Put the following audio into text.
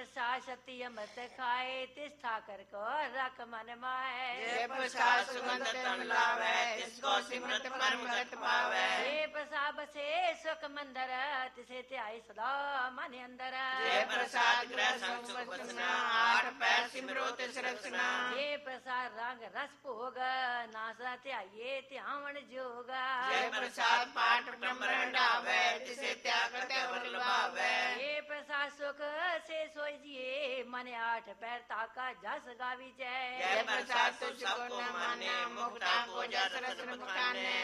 प्रसाद सती अमृत खाए तिस ठाकर को रख मन माहे जे प्रसाद सुगंध तन लावे तिसको सिमरत परम गत पावे जे प्रसाद बसे सुख मंदर तिसे ध्याई सदा मन अंदर जे प्रसाद ग्रह संग वचना आठ पैर सिमरो तिस रचना जे प्रसाद रंग रस भोग नासा ध्याइए ध्यावण जोग जे प्रसाद पाठ ब्रह्मण डावे तिसे त्याग तेवर लुभावे ये प्रसाद सुख से सोई जिए मन आठ पैर ताका जस गावी जय जय प्रसाद तो सबको माने मुक्ता को जस रस मुखाने